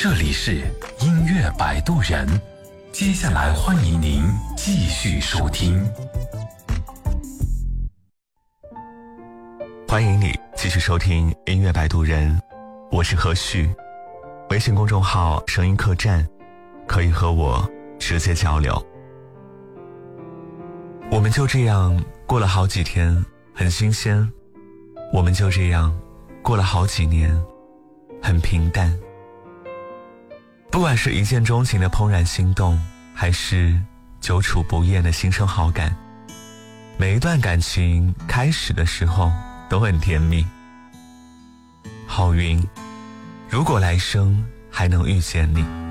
这里是音乐摆渡人，接下来欢迎您继续收听。 欢迎你继续收听音乐摆渡人，我是何旭。微信公众号声音客栈，可以和我直接交流。我们就这样过了好几天，很新鲜。我们就这样过了好几年，很平淡。不管是一见钟情的怦然心动，还是久处不厌的心生好感，每一段感情开始的时候都很甜蜜。郝云，如果来生还能遇见你。